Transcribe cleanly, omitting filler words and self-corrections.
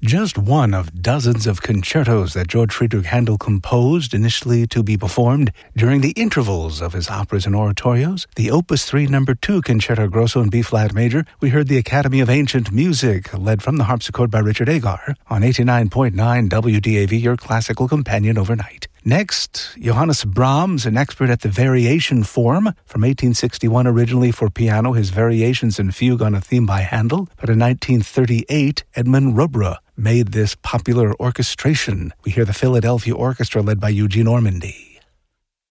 just one of dozens of concertos that George Friedrich Handel composed initially to be performed during the intervals of his operas and oratorios. The Opus 3 No. 2 Concerto Grosso in B-flat major, we heard the Academy of Ancient Music, led from the harpsichord by Richard Agar, on 89.9 WDAV, your classical companion overnight. Next, Johannes Brahms, an expert at the variation form. From 1861 originally for piano, his Variations and Fugue on a Theme by Handel. But in 1938, Edmund Robra made this popular orchestration. We hear the Philadelphia Orchestra led by Eugene Ormandy.